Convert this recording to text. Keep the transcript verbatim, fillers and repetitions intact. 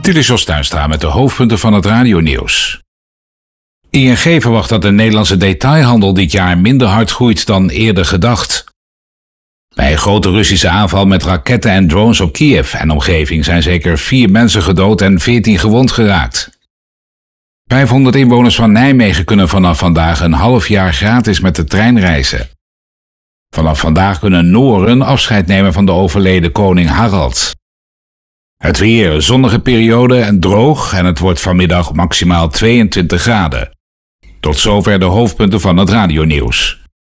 Dit is Jos Tuinstra met de hoofdpunten van het radionieuws. I N G verwacht dat de Nederlandse detailhandel dit jaar minder hard groeit dan eerder gedacht. Bij een grote Russische aanval met raketten en drones op Kiev en omgeving zijn zeker vier mensen gedood en veertien gewond geraakt. vijfhonderd inwoners van Nijmegen kunnen vanaf vandaag een half jaar gratis met de trein reizen. Vanaf vandaag kunnen Noren afscheid nemen van de overleden koning Harald. Het weer, een zonnige periode en droog en het wordt vanmiddag maximaal tweeëntwintig graden. Tot zover de hoofdpunten van het radionieuws.